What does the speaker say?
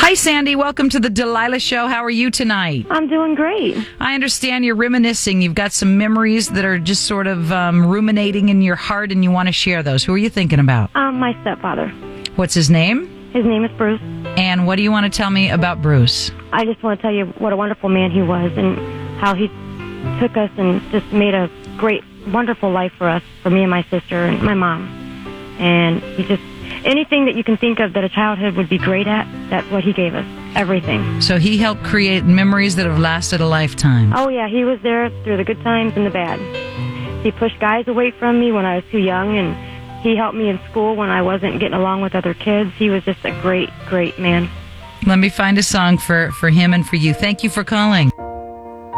Hi, Sandy. Welcome to the Delilah Show. How are you tonight? I'm doing great. I understand you're reminiscing. You've got some memories that are just sort of ruminating in your heart, and you want to share those. Who are you thinking about? My stepfather. What's his name? His name is Bruce. And what do you want to tell me about Bruce? I just want to tell you what a wonderful man he was and how he took us and just made a great, wonderful life for us, for me and my sister and my mom. And he just, anything that you can think of that a childhood would be great at, that's what he gave us. Everything. So he helped create memories that have lasted a lifetime. Oh, yeah. He was there through the good times and the bad. He pushed guys away from me when I was too young, and he helped me in school when I wasn't getting along with other kids. He was just a great, great man. Let me find a song for him and for you. Thank you for calling.